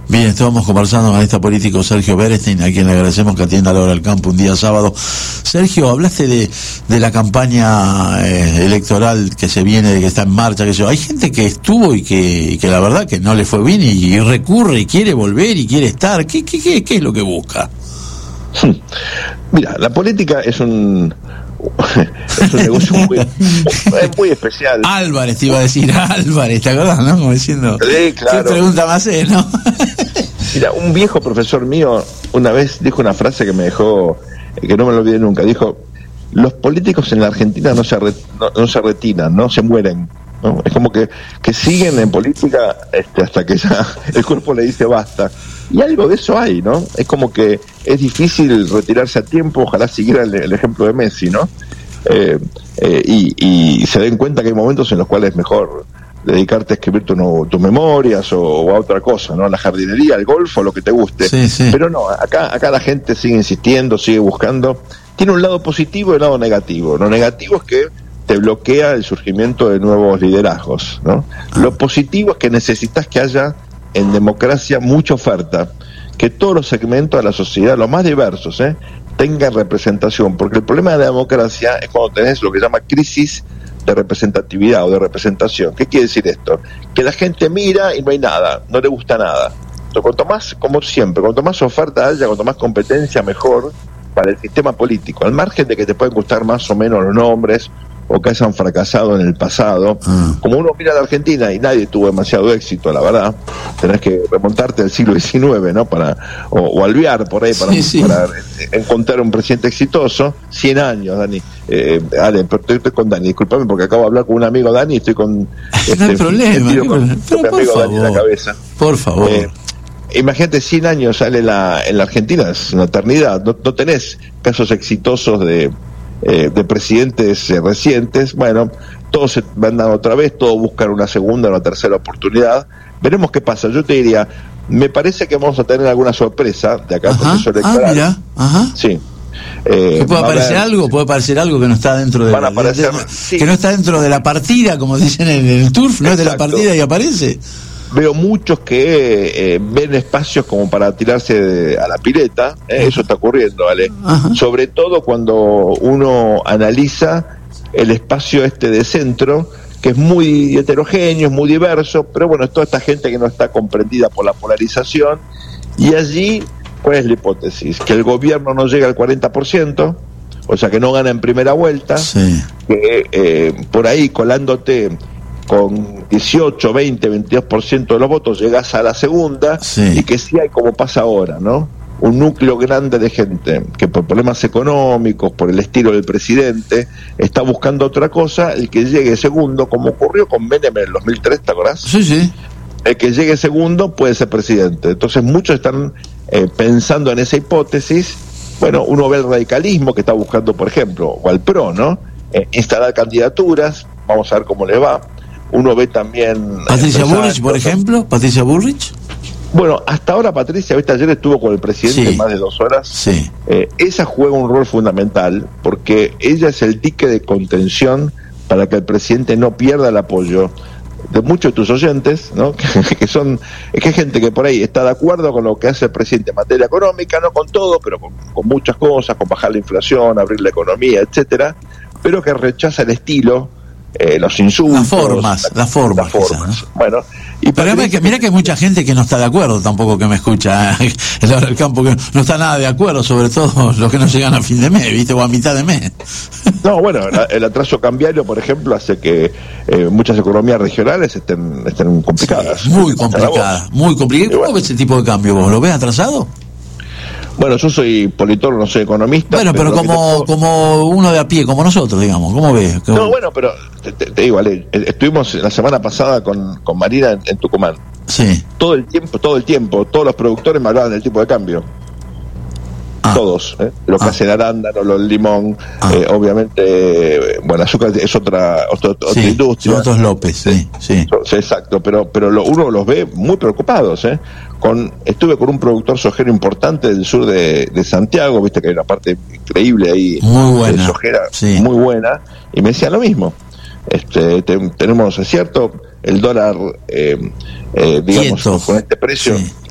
Bien, estábamos conversando con el analista político Sergio Berestein, a quien le agradecemos que atienda a la hora del campo un día sábado. Sergio, hablaste de la campaña electoral que se viene, de que está en marcha, que hay gente que estuvo y que la verdad que no le fue bien y recurre y quiere volver y quiere estar. ¿Qué es lo que busca? Mira, la política es un negocio muy especial. Álvarez, te iba a decir Álvarez, ¿te acordás, no? Como diciendo, sí, claro. ¿Qué pregunta más es, no? Mira, un viejo profesor mío una vez dijo una frase que me dejó, que no me lo olvidé nunca. Dijo: los políticos en la Argentina no se retiran, no se mueren, ¿no? Es como que siguen en política hasta que ya el cuerpo le dice basta. Y algo de eso hay, ¿no? Es como que es difícil retirarse a tiempo. Ojalá siguiera el ejemplo de Messi, ¿no? Y se den cuenta que hay momentos en los cuales es mejor dedicarte a escribir tus memorias o a otra cosa, ¿no? A la jardinería, al golf o lo que te guste. Sí. Pero no, acá la gente sigue insistiendo, sigue buscando. Tiene un lado positivo y un lado negativo. Lo negativo es que te bloquea el surgimiento de nuevos liderazgos, ¿no? Lo positivo es que necesitas que haya en democracia mucha oferta, que todos los segmentos de la sociedad, los más diversos, tengan representación, porque el problema de la democracia es cuando tenés lo que se llama crisis de representatividad o de representación. ¿Qué quiere decir esto? Que la gente mira y no hay nada, no le gusta nada. Entonces, cuanto más, como siempre, cuanto más oferta haya, cuanto más competencia, mejor para el sistema político, al margen de que te pueden gustar más o menos los nombres o que hayan fracasado en el pasado. Como uno mira a la Argentina y nadie tuvo demasiado éxito, la verdad, tenés que remontarte al siglo XIX, ¿no? O alvear por ahí para encontrar un presidente exitoso. 100 años, Dani. Ale, pero estoy con Dani, discúlpame porque acabo de hablar con un amigo Dani y estoy con... no hay problema, con mi amigo Dani en la cabeza. Por favor. Imagínate, 100 años sale en la Argentina, es una eternidad. No tenés casos exitosos de presidentes recientes. Bueno, todos se van dando otra vez, todos buscan una segunda o una tercera oportunidad. Veremos qué pasa. Yo te diría, me parece que vamos a tener alguna sorpresa de acá al proceso electoral. Mira. Sí. ¿Puede aparecer algo? ¿Puede aparecer algo que no está dentro de que no está dentro de la partida, como dicen en el turf? ¿No? Exacto. Es de la partida y aparece. Veo muchos que ven espacios como para tirarse a la pileta, eso está ocurriendo, ¿vale? Sobre todo cuando uno analiza el espacio de centro, que es muy heterogéneo, es muy diverso, pero bueno, es toda esta gente que no está comprendida por la polarización, y allí, ¿cuál es la hipótesis? Que el gobierno no llega al 40%, o sea que no gana en primera vuelta, que por ahí colándote con 18, 20, 22% de los votos llegas a la segunda, y que sí hay, como pasa ahora, ¿no? Un núcleo grande de gente que por problemas económicos, por el estilo del presidente, está buscando otra cosa. El que llegue segundo, como ocurrió con Menem en el 2003, ¿te acordás? Sí. El que llegue segundo puede ser presidente. Entonces muchos están pensando en esa hipótesis. Bueno, uno ve el radicalismo que está buscando, por ejemplo, o al PRO, ¿no? Instalar candidaturas, vamos a ver cómo les va. Uno ve también... Patricia Bullrich, por ejemplo. Patricia Bullrich. Bueno, hasta ahora Patricia, ¿viste? Ayer estuvo con el presidente más de 2 horas. Sí. Ella juega un rol fundamental porque ella es el dique de contención para que el presidente no pierda el apoyo de muchos de tus oyentes, ¿no? que hay gente que por ahí está de acuerdo con lo que hace el presidente en materia económica, no con todo, pero con muchas cosas, con bajar la inflación, abrir la economía, etcétera, pero que rechaza el estilo, los insultos, las formas quizás, ¿no? Bueno, pero mira que hay mucha gente que no está de acuerdo tampoco, que me escucha en la hora del campo, que no está nada de acuerdo, sobre todo los que no llegan a fin de mes, ¿viste? O a mitad de mes. No, bueno, el atraso cambiario, por ejemplo, hace que muchas economías regionales estén complicadas. Muy complicadas. ¿Cómo ves ese tipo de cambio vos? ¿Lo ves atrasado? Bueno, yo soy politólogo, no soy economista. Bueno, pero como uno de a pie, como nosotros, digamos, ¿cómo ves? No, bueno, pero te digo, Ale, estuvimos la semana pasada con Marina en Tucumán. Sí. Todo el tiempo, todos los productores me hablaban del tipo de cambio. Todos, lo que hacen arándano, el limón, obviamente, bueno, azúcar es otra industria. Otros López, sí. Exacto, pero uno los ve muy preocupados, Estuve con un productor sojero importante del sur de Santiago, viste que hay una parte increíble ahí, muy buena, sojera, muy buena, y me decían lo mismo. Tenemos, es cierto, el dólar, digamos, quieto, con este precio,